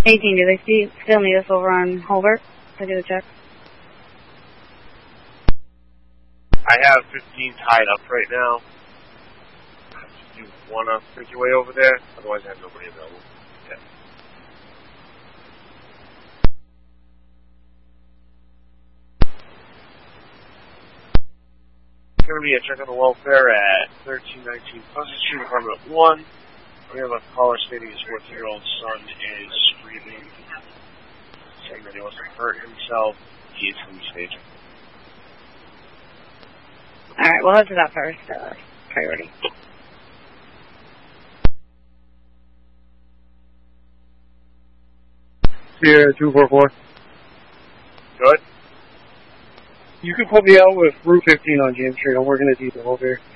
18, do they still need us over on Holbert to do the check? I have 15 tied up right now. Do you want to make your way over there? Otherwise I have nobody available. Yeah. It's going to be a check on the welfare at 1319 Pleasant Street, apartment 1. We have a caller stating his 14-year-old son is screaming, saying that he wants to hurt himself. He is police agent. Alright, we'll head to that first. Priority. Sierra 244. Good. You can put me out with Route 15 on James Street. I'm working at Depot over here.